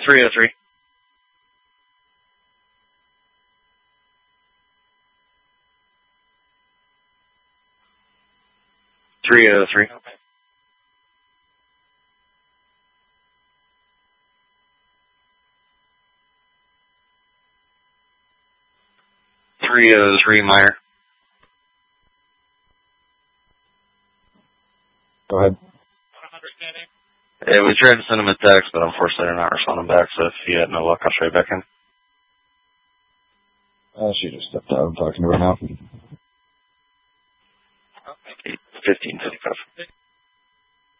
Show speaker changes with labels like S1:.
S1: 303. 303. Meyer.
S2: Go ahead.
S1: Yeah, we tried to send him a text, but unfortunately they're not responding back, so if you had no luck, I'll try back in.
S2: She just stepped out. I'm talking to her now.
S1: 15:55.